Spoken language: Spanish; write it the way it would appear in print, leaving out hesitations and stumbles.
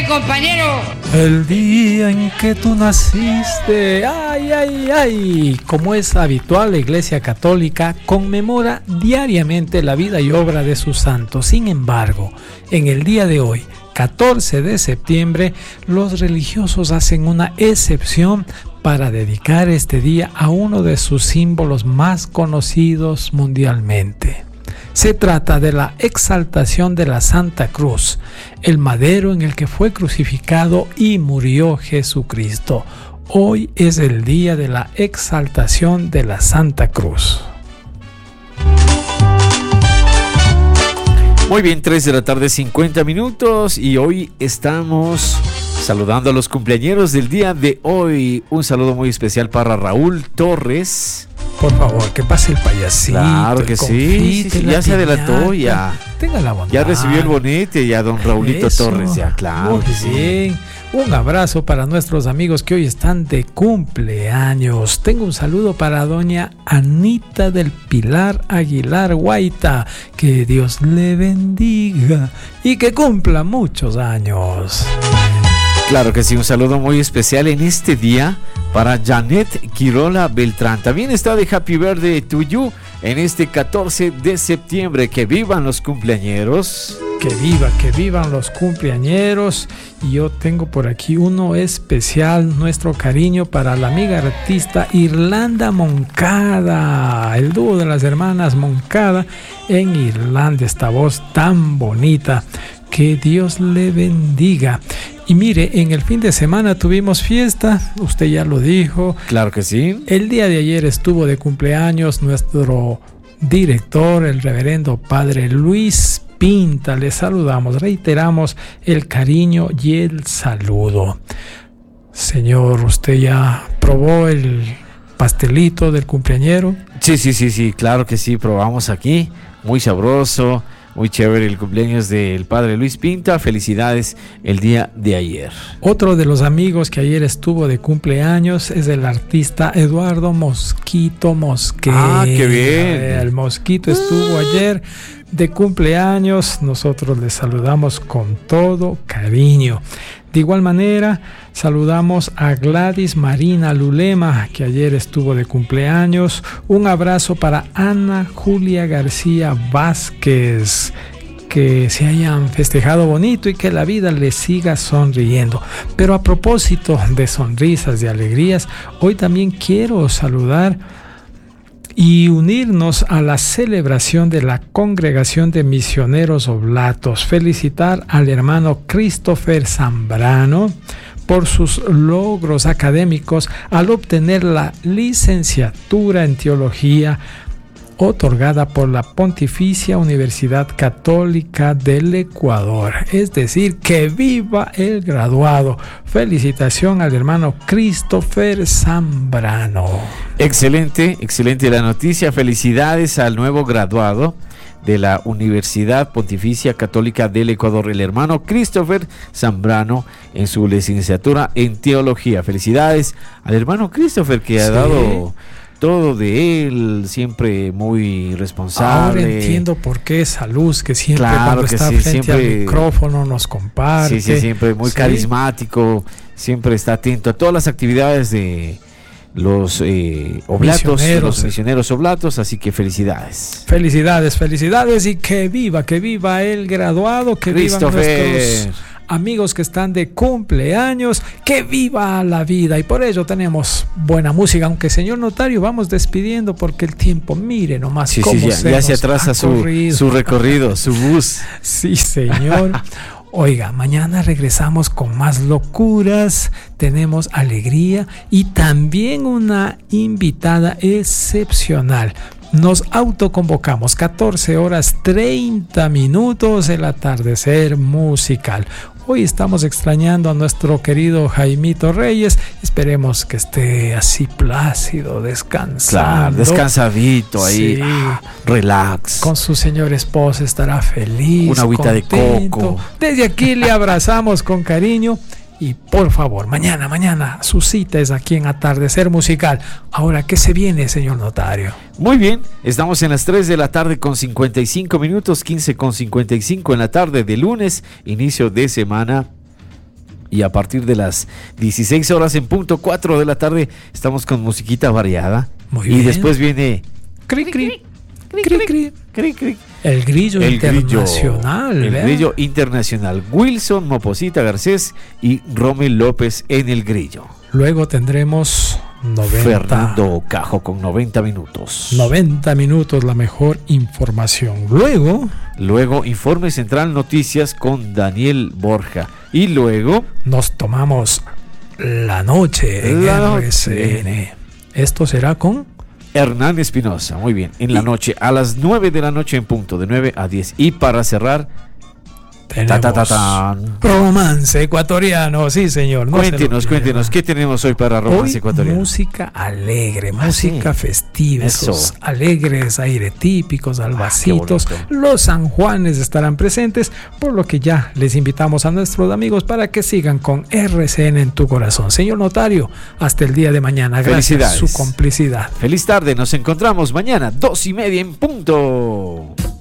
compañero. El día en que tú naciste, ay, ay, ay. Como es habitual, la Iglesia Católica conmemora diariamente la vida y obra de sus santos. Sin embargo, en el día de hoy, 14 de septiembre, los religiosos hacen una excepción para dedicar este día a uno de sus símbolos más conocidos mundialmente. Se trata de la exaltación de la Santa Cruz, el madero en el que fue crucificado y murió Jesucristo. Hoy es el día de la exaltación de la Santa Cruz. Muy bien, 3 de la tarde, 50 minutos, y hoy estamos saludando a los cumpleañeros del día de hoy. Un saludo muy especial para Raúl Torres. Por favor, que pase el payasito. Claro que sí, ya se adelantó, ya. Tenga la bondad. Ya recibió el bonete, ya don Raulito Eso. Torres, ya, claro. Muy que bien. Sí. Un abrazo para nuestros amigos que hoy están de cumpleaños. Tengo un saludo para doña Anita del Pilar Aguilar Guaita. Que Dios le bendiga y que cumpla muchos años. Claro que sí, un saludo muy especial en este día para Janet Quirola Beltrán. También está de Happy Birthday to You en este 14 de septiembre. Que vivan los cumpleañeros. Que vivan los cumpleañeros. Y yo tengo por aquí uno especial, nuestro cariño para la amiga artista Irlanda Moncada, el dúo de las hermanas Moncada en Irlanda, esta voz tan bonita. Que Dios le bendiga. Y mire, en el fin de semana tuvimos fiesta, usted ya lo dijo. Claro que sí. El día de ayer estuvo de cumpleaños nuestro director, el reverendo padre Luis Pinta. Le saludamos, reiteramos el cariño y el saludo. Señor, ¿usted ya probó el pastelito del cumpleañero? Sí, claro que sí, probamos aquí. Muy sabroso. Muy chévere el cumpleaños del padre Luis Pinta. Felicidades el día de ayer. Otro de los amigos que ayer estuvo de cumpleaños es el artista Eduardo Mosquito Mosquera. Ah, qué bien. El Mosquito estuvo ayer de cumpleaños. Nosotros le saludamos con todo cariño. De igual manera, saludamos a Gladys Marina Lulema, que ayer estuvo de cumpleaños. Un abrazo para Ana Julia García Vázquez. Que se hayan festejado bonito y que la vida les siga sonriendo. Pero a propósito de sonrisas, de alegrías, hoy también quiero saludar y unirnos a la celebración de la Congregación de Misioneros Oblatos. Felicitar al hermano Christopher Zambrano por sus logros académicos al obtener la licenciatura en teología otorgada por la Pontificia Universidad Católica del Ecuador. Es decir, que viva el graduado. Felicitación al hermano Christopher Zambrano. Excelente la noticia. Felicidades al nuevo graduado de la Universidad Pontificia Católica del Ecuador, el hermano Christopher Zambrano, en su licenciatura en teología. Felicidades al hermano Christopher, que ha dado todo de él, siempre muy responsable. Ahora entiendo por qué esa luz que siempre claro cuando que está sí, frente siempre, al micrófono nos comparte. Sí, siempre muy carismático, siempre está atento a todas las actividades de los oblatos, los misioneros oblatos, así que felicidades. Felicidades y que viva el graduado, que vivan nuestros amigos que están de cumpleaños, que viva la vida. Y por ello tenemos buena música, aunque señor notario, vamos despidiendo porque el tiempo, mire nomás cómo ya se atrasa su recorrido, su bus. Sí, señor. Oiga, mañana regresamos con más locuras, tenemos alegría y también una invitada excepcional. Nos autoconvocamos, 14 horas 30 minutos, el atardecer musical. Hoy estamos extrañando a nuestro querido Jaimito Reyes. Esperemos que esté así plácido, descansando. Claro, descansadito ahí, sí. Relax. Con su señor esposo estará feliz. Una agüita de coco. Desde aquí le abrazamos con cariño. Y por favor, mañana su cita es aquí en Atardecer Musical. Ahora, ¿qué se viene, señor notario? Muy bien, estamos en las 3 de la tarde con 55 minutos, 15 con 55 en la tarde de lunes, inicio de semana. Y a partir de las 16 horas en punto, 4 de la tarde, estamos con musiquita variada. Muy y bien. después viene Cri, cri, cri, cri. cri, cri. El grillo internacional. El ¿vea? grillo internacional. Wilson Moposita Garcés y Rommel López en el grillo. Luego tendremos 90. Fernando Cajo con 90 minutos. 90 minutos, la mejor información. Luego, Informe Central Noticias con Daniel Borja. Y luego, nos tomamos la noche en RCN. Esto será con Hernán Espinosa. Muy bien, en la noche, a las 9 de la noche en punto, de 9 a 10. Y para cerrar, tenemos romance ecuatoriano. Sí, señor. No cuéntenos, ¿qué tenemos hoy para romance hoy, ecuatoriano? Música alegre, música festiva, esos alegres aire típicos, albacitos. Los San Juanes estarán presentes, por lo que ya les invitamos a nuestros amigos para que sigan con RCN en tu corazón. Señor notario, hasta el día de mañana. Gracias por su complicidad. Feliz tarde, nos encontramos mañana, 2:30 en punto.